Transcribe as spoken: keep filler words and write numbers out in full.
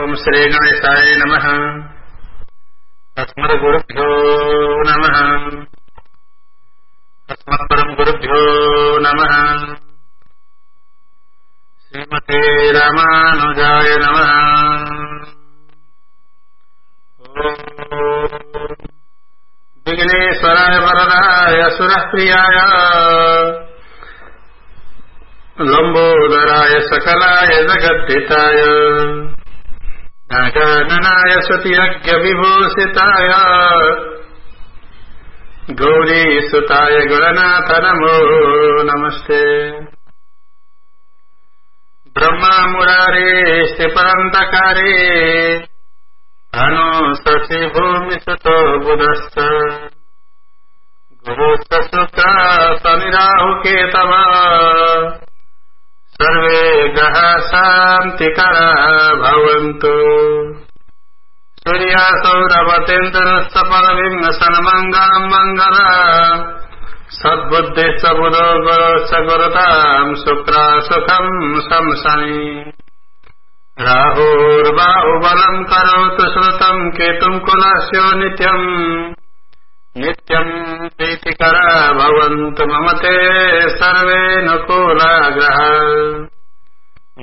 ओम श्री गणेशाय नमः। अस्मद्गुरुभ्यो नमः। अस्मत्परम गुरुभ्यो नमः। श्रीमते रामानुजाय नमः। विघ्नेश्वराय वरदाय सुरप्रियाय लंबोदराय सकलाय जगद्धिताय नागाननाय सतियज्ञ विभूषिताय गौरीसुताय गणनाथ नमो नमस्ते। ब्रह्मा मुरारे परन्तकारे अनु शशि भूमि सुतो बुधश्च गुरुश्च शुक्र शनिराहु केतव सर्वे ग्रह शान्तिकरा भवन्तु। सूर्यासौरवतेन्द्रस्तपरविघ्नसन्मङ्गलं मङ्गला सद्बुद्धिश्च बुधो गुरोश्च गुरुतां शुक्रा सुखं शंसनि। राहुर्बाहुबलं करोतु श्रुतं केतुं कुलस्यो नित्यम् नित्यं प्रीतिकरा भवन्तु मम ते सर्वे नुकूला ग्रहा।